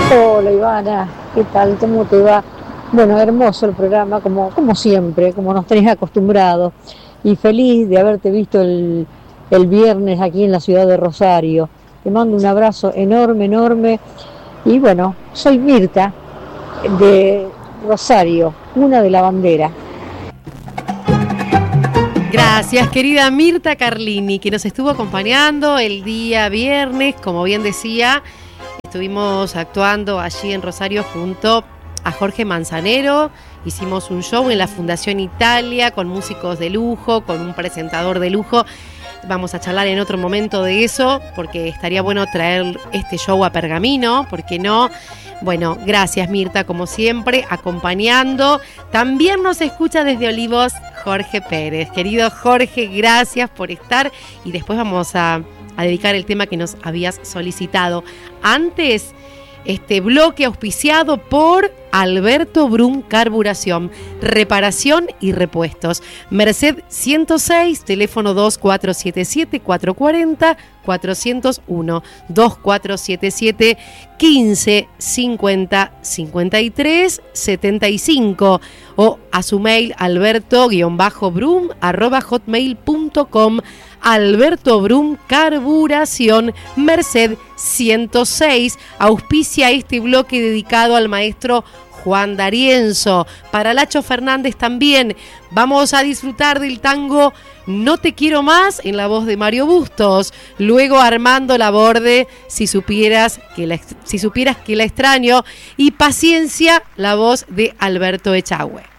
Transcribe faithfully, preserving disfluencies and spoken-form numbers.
Hola Ivana, ¿qué tal? ¿Cómo te va? Bueno, hermoso el programa, como, como siempre, como nos tenés acostumbrados. Y feliz de haberte visto el, el viernes aquí en la ciudad de Rosario. Te mando un abrazo enorme, enorme. Y bueno, soy Mirta de Rosario, una de la bandera. Gracias, querida Mirta Carlini, que nos estuvo acompañando el día viernes, como bien decía. Estuvimos actuando allí en Rosario junto a Jorge Manzanero. Hicimos un show en la Fundación Italia con músicos de lujo, con un presentador de lujo. Vamos a charlar en otro momento de eso, porque estaría bueno traer este show a Pergamino, ¿por qué no? Bueno, gracias Mirta, como siempre, acompañando. También nos escucha desde Olivos Jorge Pérez. Querido Jorge, gracias por estar. Y después vamos a, a dedicar el tema que nos habías solicitado. Antes, este bloque auspiciado por Alberto Brum Carburación, reparación y repuestos. Merced ciento seis, teléfono dos cuatro siete siete, cuatro cuatro cero, cuatro cero uno, dos cuatro siete siete, quince, cincuenta, cincuenta y tres, setenta y cinco o a su mail alberto-brum arroba hotmail punto com. Alberto Brum Carburación, Merced ciento seis, auspicia este bloque dedicado al maestro Juan D'Arienzo. Para Lacho Fernández también vamos a disfrutar del tango No te quiero más en la voz de Mario Bustos. Luego Armando Laborde, si supieras que la, si supieras que la extraño. Y Paciencia, la voz de Alberto Echagüe.